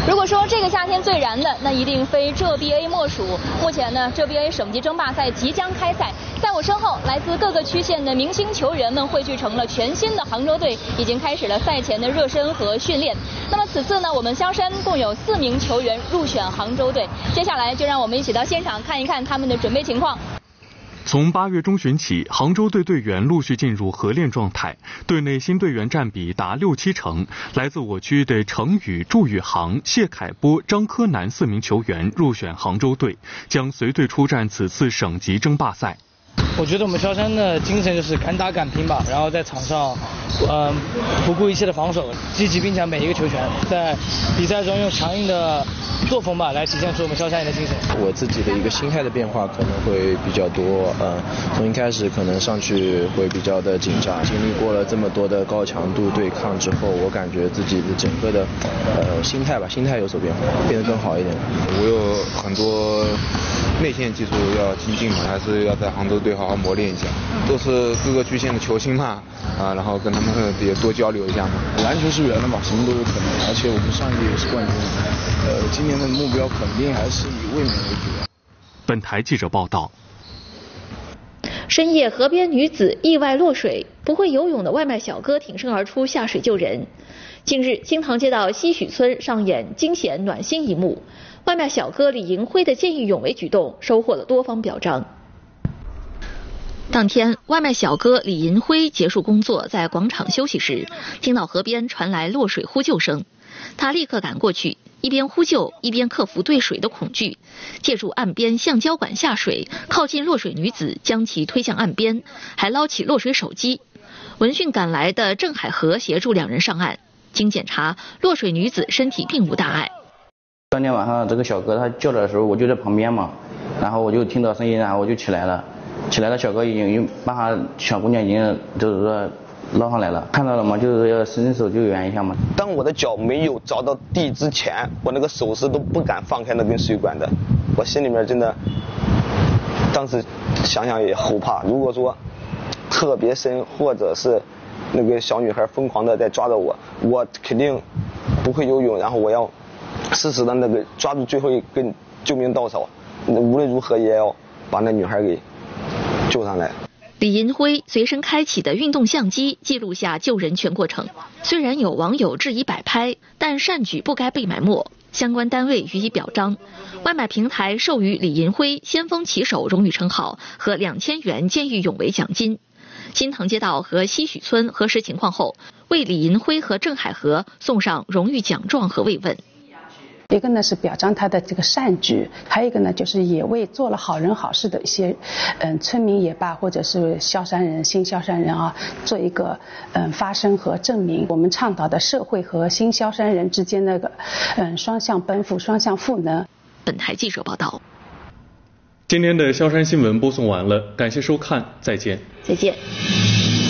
如果说这个夏天最燃的，那一定非浙 BA 莫属。目前呢，浙 BA 省级争霸赛即将开赛，在我身后，来自各个区县的明星球员们汇聚成了全新的杭州队，已经开始了赛前的热身和训练。那么此次呢，我们萧山共有4名球员入选杭州队，接下来就让我们一起到现场看一看他们的准备情况。 从8月中旬起，杭州队队员陆续进入合练状态，队内新队员占比达6-7成。来自我区的程宇、祝宇航、谢凯波、张柯南4名球员入选杭州队，将随队出战此次省级争霸赛。 我觉得我们萧山的精神就是敢打敢拼吧，然后在场上，不顾一切的防守，积极并抢每一个球权，在比赛中用强硬的作风吧来体现出我们萧山人的精神。 我自己的一个心态的变化可能会比较多，从一开始可能上去会比较的紧张，经历过了这么多的高强度对抗之后，我感觉自己的整个的心态有所变化，变得更好一点。 我有很多内线技术要精进嘛，还是要在杭州队好好磨练一下。都是各个区县的球星嘛，然后跟他们也多交流一下嘛。 篮球是圆的嘛，什么都有可能，而且我们上一届也是冠军。今年的目标肯定还是以卫冕为主。 本台记者报道。 深夜河边女子意外落水，不会游泳的外卖小哥挺身而出下水救人。近日，金塘街道西许村上演惊险暖心一幕，外卖小哥李银辉的见义勇为举动收获了多方表彰。当天，外卖小哥李银辉结束工作，在广场休息时，听到河边传来落水呼救声，他立刻赶过去，一边呼救一边克服对水的恐惧，借助岸边橡胶管下水，靠近落水女子，将其推向岸边，还捞起落水手机。闻讯赶来的郑海河协助两人上岸，经检查，落水女子身体并无大碍。 当天晚上这个小哥他叫的时候，我就在旁边嘛，然后我就听到声音，然后我就起来了，小哥已经把他小姑娘已经就是说捞上来了，看到了吗？就是要伸手救援一下嘛。 当我的脚没有着到地之前，我那个手势都不敢放开那根水管的，我心里面真的，当时想想也后怕。如果说特别深，或者是那个小女孩疯狂的在抓着我，我肯定不会游泳，然后我要死死的那个抓住最后一根救命稻草，无论如何也要把那女孩给救上来。 李银辉随身开启的运动相机记录下救人全过程，虽然有网友质疑摆拍，但善举不该被埋没，相关单位予以表彰。外卖平台授予李银辉先锋骑手荣誉称号和2000元见义勇为奖金。金塘街道和西许村核实情况后，为李银辉和郑海河送上荣誉奖状和慰问。 一个呢是表彰他的这个善举，还有一个呢就是也为做了好人好事的一些村民也罢，或者是萧山人、新萧山人啊，做一个发声和证明。我们倡导的社会和新萧山人之间那个双向奔赴、双向赋能。 本台记者报道。 今天的萧山新闻播送完了，感谢收看，再见。 再见。